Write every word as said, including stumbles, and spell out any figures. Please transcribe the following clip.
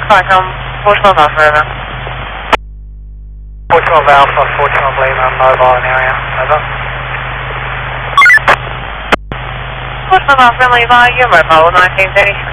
Flight on four twelve Alpha, over. four twelve Alpha, four twelve Lima, mobile in area, over. four twelve Alpha, Lima, you're mobile, nineteen thirty.